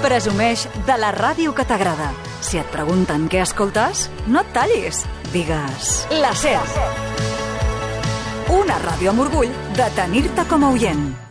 Presumeix de la ràdio que t'agrada. Si et pregunten què escoltes, no et tallis. Digues la SER. Una ràdio amb orgull de tenir-te com a oient.